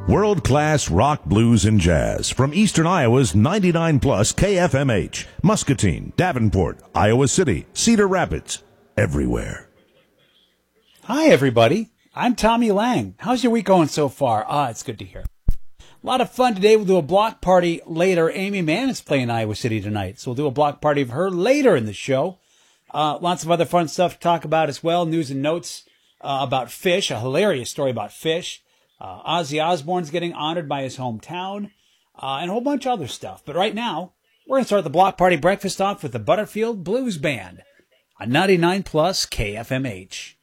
World-class rock, blues, and jazz from Eastern Iowa's 99 plus KFMH, Muscatine, Davenport, Iowa City, Cedar Rapids, everywhere. Hi, everybody. I'm Tommy Lang. How's your week going so far? It's good to hear. A lot of fun today. We'll do a block party later. Amy Mann is playing Iowa City tonight, so we'll do a block party of her later in the show. Lots of other fun stuff to talk about as well. News and notes about Phish, a hilarious story about Phish. Ozzy Osbourne's getting honored by his hometown, and a whole bunch of other stuff. But right now, we're going to start the block party breakfast off with the Butterfield Blues Band on 99 plus KFMH.